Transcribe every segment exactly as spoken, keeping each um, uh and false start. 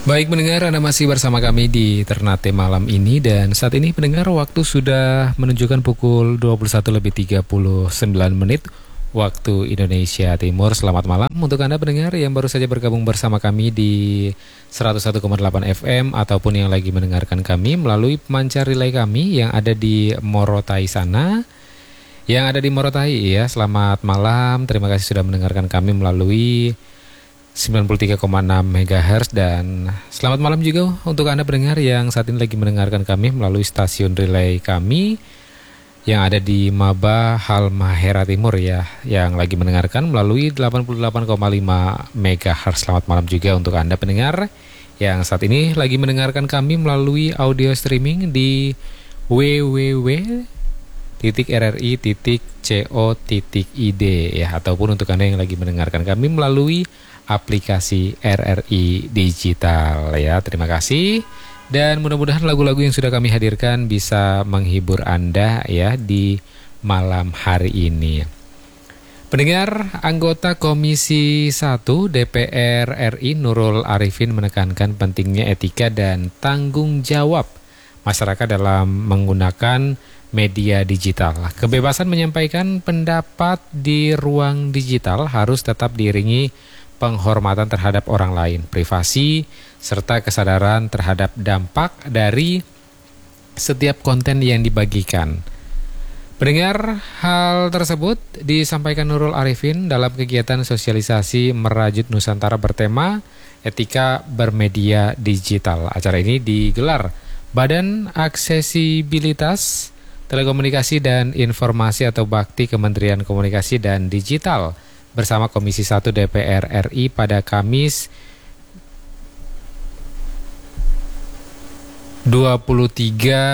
Baik pendengar, Anda masih bersama kami di Ternate malam ini dan saat ini pendengar waktu sudah menunjukkan pukul dua puluh satu lebih tiga puluh sembilan menit waktu Indonesia Timur. Selamat malam untuk Anda pendengar yang baru saja bergabung bersama kami di seratus satu koma delapan F M ataupun yang lagi mendengarkan kami melalui pemancar relay kami yang ada di Morotai sana. Yang ada di Morotai ya, selamat malam. Terima kasih sudah mendengarkan kami melalui sembilan puluh tiga koma enam megahertz dan selamat malam juga untuk Anda pendengar yang saat ini lagi mendengarkan kami melalui stasiun relay kami yang ada di Maba Halmahera Timur ya, yang lagi mendengarkan melalui delapan puluh delapan koma lima megahertz. Selamat malam juga untuk Anda pendengar yang saat ini lagi mendengarkan kami melalui audio streaming di www titik r r i titik co titik i d ya, ataupun untuk Anda yang lagi mendengarkan kami melalui aplikasi R R I Digital ya. Terima kasih dan mudah-mudahan lagu-lagu yang sudah kami hadirkan bisa menghibur Anda ya di malam hari ini. Pendengar, anggota Komisi satu D P R R I Nurul Arifin menekankan pentingnya etika dan tanggung jawab masyarakat dalam menggunakan media digital. Kebebasan menyampaikan pendapat di ruang digital harus tetap diiringi penghormatan terhadap orang lain, privasi, serta kesadaran terhadap dampak dari setiap konten yang dibagikan. Pendengar, hal tersebut disampaikan Nurul Arifin dalam kegiatan sosialisasi Merajut Nusantara bertema Etika Bermedia Digital. Acara ini digelar Badan Aksesibilitas Telekomunikasi dan Informasi atau Bakti Kementerian Komunikasi dan Digital bersama Komisi satu D P R R I pada Kamis dua puluh tiga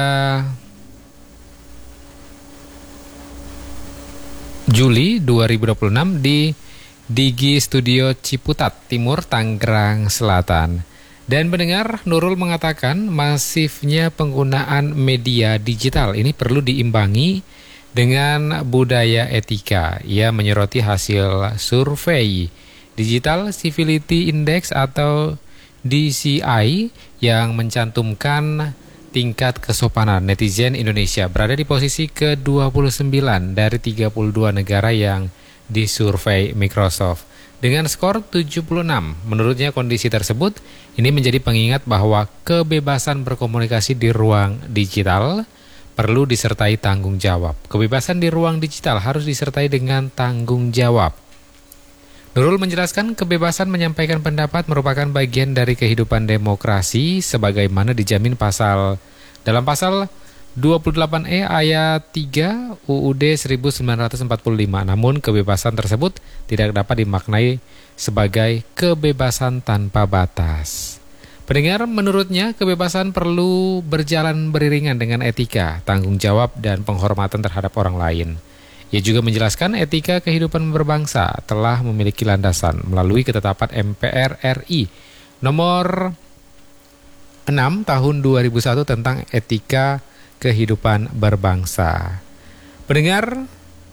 Juli dua ribu dua puluh enam di Digi Studio Ciputat Timur, Tangerang Selatan. Dan pendengar, Nurul mengatakan masifnya penggunaan media digital ini perlu diimbangi dengan budaya etika. Ia menyoroti hasil survei Digital Civility Index atau D C I yang mencantumkan tingkat kesopanan netizen Indonesia berada di posisi ke dua puluh sembilan dari tiga puluh dua negara yang disurvei Microsoft dengan skor tujuh puluh enam. Menurutnya kondisi tersebut ini menjadi pengingat bahwa kebebasan berkomunikasi di ruang digital perlu disertai tanggung jawab. Kebebasan di ruang digital harus disertai dengan tanggung jawab. Nurul menjelaskan kebebasan menyampaikan pendapat merupakan bagian dari kehidupan demokrasi sebagaimana dijamin pasal dalam pasal dua puluh delapan E ayat tiga U U D seribu sembilan ratus empat puluh lima. Namun kebebasan tersebut tidak dapat dimaknai sebagai kebebasan tanpa batas. Pendengar, menurutnya kebebasan perlu berjalan beriringan dengan etika, tanggung jawab, dan penghormatan terhadap orang lain. Ia juga menjelaskan etika kehidupan berbangsa telah memiliki landasan melalui ketetapan M P R R I nomor enam tahun dua ribu satu tentang etika kehidupan berbangsa. Pendengar,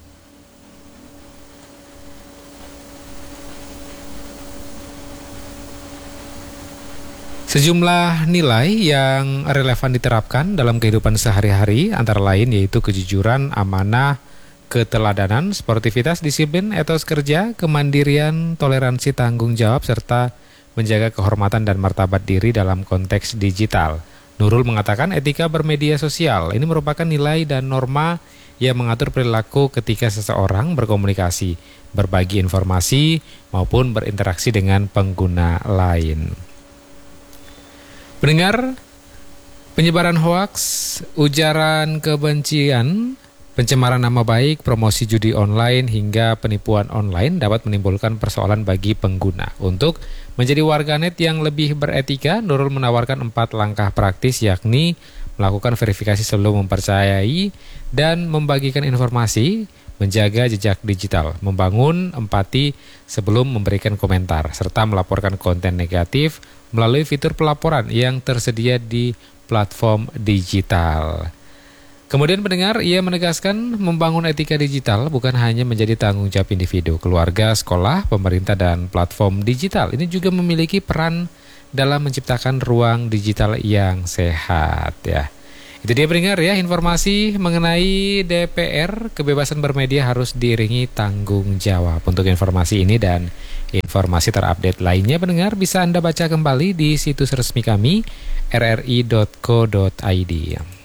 sejumlah nilai yang relevan diterapkan dalam kehidupan sehari-hari antara lain yaitu kejujuran, amanah, keteladanan, sportivitas, disiplin, etos kerja, kemandirian, toleransi, tanggung jawab, serta menjaga kehormatan dan martabat diri dalam konteks digital. Nurul mengatakan etika bermedia sosial ini merupakan nilai dan norma yang mengatur perilaku ketika seseorang berkomunikasi, berbagi informasi, maupun berinteraksi dengan pengguna lain. Pendengar, penyebaran hoaks, ujaran kebencian, pencemaran nama baik, promosi judi online, hingga penipuan online dapat menimbulkan persoalan bagi pengguna. Untuk menjadi warganet yang lebih beretika, Nurul menawarkan empat langkah praktis, yakni melakukan verifikasi sebelum mempercayai dan membagikan informasi, menjaga jejak digital, membangun empati sebelum memberikan komentar, serta melaporkan konten negatif melalui fitur pelaporan yang tersedia di platform digital. Kemudian pendengar, ia menegaskan membangun etika digital bukan hanya menjadi tanggung jawab individu, keluarga, sekolah, pemerintah, dan platform digital. Ini juga memiliki peran dalam menciptakan ruang digital yang sehat ya. Itu dia pendengar ya, informasi mengenai D P R, kebebasan bermedia harus diiringi tanggung jawab. Untuk informasi ini dan informasi terupdate lainnya pendengar bisa Anda baca kembali di situs resmi kami r r i dot co dot i d.